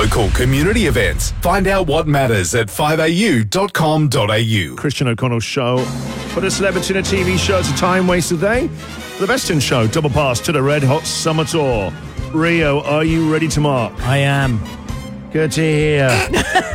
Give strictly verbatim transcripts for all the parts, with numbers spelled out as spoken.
local community events. Find out what matters at five a u dot com dot a u. Christian O'Connell Show. Put a celebrity in a T V show. It's a time waster day. The Best in Show. Double pass to the Red Hot Summer Tour. Rio, are you ready to mark? I am. Good to hear. Did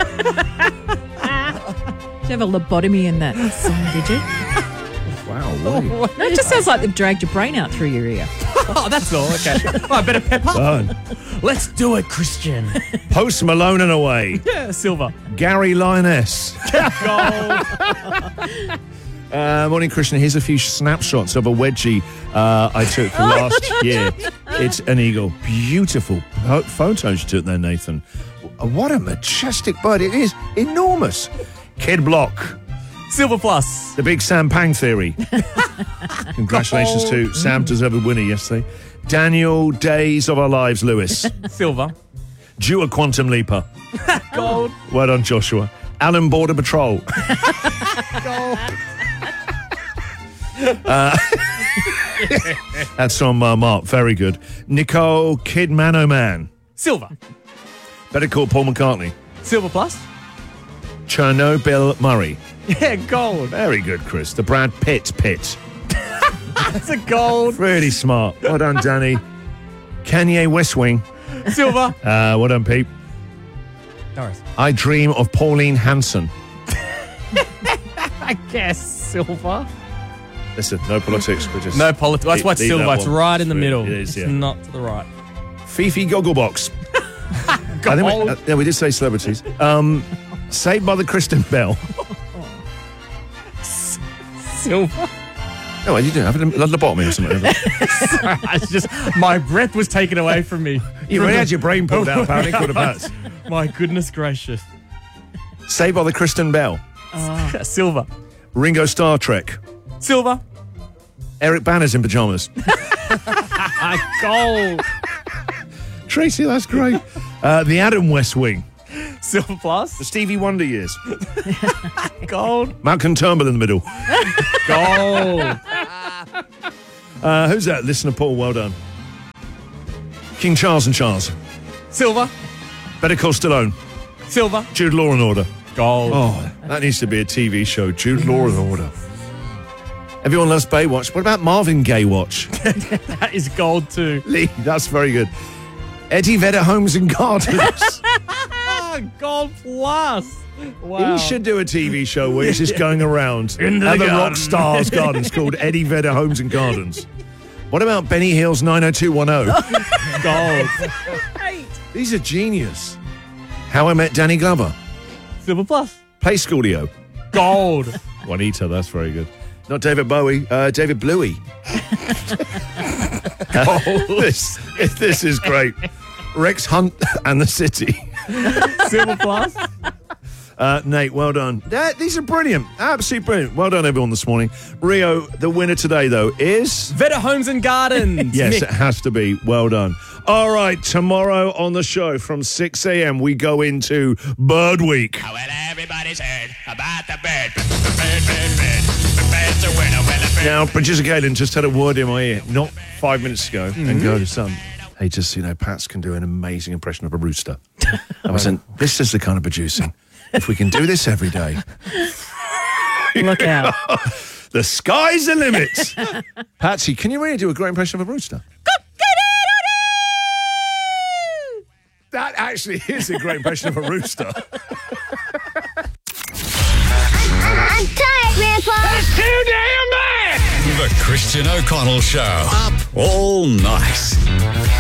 you have a lobotomy in that song, did you? Wow. What? No, it just sounds like they've dragged your brain out through your ear. Oh, that's all. Okay. Oh, I better pep up. Done. Let's do it, Christian. Post Malone and away. Yeah, silver. Gary Lioness. Gold. Uh, morning, Christian. Here's a few snapshots of a wedgie uh, I took last year. It's an eagle. Beautiful po- photos you took there, Nathan. What a majestic bird. It is enormous. Kid Block. Silver plus. The big Sam Pang theory. Congratulations to Sam, deserved winner yesterday. Daniel Days of Our Lives Lewis. Silver. Dua Quantum Leaper. Gold. Well done, Joshua. Alan Border Patrol. Gold. Uh, that's from uh, Mark. Very good. Nicole Kidman O'Man. Silver. Better call Paul McCartney. Silver plus. Chernobyl Murray. Yeah, gold. Very good, Chris. The Brad Pitt Pitt. That's a gold. Really smart. Well done, Danny. Kanye West Wing. Silver. Uh, well done, Pete. Doris. I Dream of Pauline Hanson. I guess silver. Listen, no politics. We're just No politics. That's why it's leave silver. that It's one. right in the middle. It is, yeah. It's not to the right. Fifi Gogglebox. I think we, uh, yeah, we did say celebrities. Um, Saved by the Kristen Bell. Silver. Oh, what are you doing? Having a lobotomy or something? Sorry, I was just my breath was taken away from me. You already had your brain pulled out, apparently. Could have passed. My goodness gracious. Saved by the Kristen Bell. Uh, silver. Ringo Star Trek. Silver. Eric Banner's in pajamas. Gold. Tracy, that's great. Uh, the Adam West Wing. Silver plus. The Stevie Wonder years. Gold. Malcolm Turnbull in the middle. Gold. Uh, who's that? Listener Paul, well done. King Charles and Charles. Silver. Better Call Stallone. Silver. Jude Law and Order. Gold. Oh, that needs to be a T V show. Jude Law and Order. Everyone loves Baywatch. What about Marvin Gaye Watch? That is gold too. Lee, that's very good. Eddie Vedder Homes and Gardens. Gold plus. Wow. He should do a T V show where he's just going around Into at the the rock garden. stars gardens called Eddie Vedder Homes and Gardens. What about Benny Hill's nine oh two one oh? Gold. These are genius. How I Met Danny Glover. Silver plus. Play Schoolio. Gold. Juanita, that's very good. Not David Bowie, uh, David Bluey. this, this is great. Rex Hunt and the City. Silver plus. Uh, Nate, well done. That, these are brilliant. Absolutely brilliant. Well done, everyone, this morning. Rio, the winner today, though, is... Vedder Homes and Gardens. Yes, Mick. it has to be. Well done. All right, tomorrow on the show from six a.m. we go into Bird Week. Well, everybody's heard about the bird. Bird, bird, bird. The bird's a winner. Well, the bird. Now, producer Galen just had a word in my ear, not five minutes ago, mm-hmm. and go to son. Hey, just so you know, Pats can do an amazing impression of a rooster. I was saying, this is the kind of producing. If we can do this every day. Look out. The sky's the limit. Patsy, can you really do a great impression of a rooster? That actually is a great impression of a rooster. I'm tired, Grandpa. That's too damn bad. The Christian O'Connell Show. Up all night.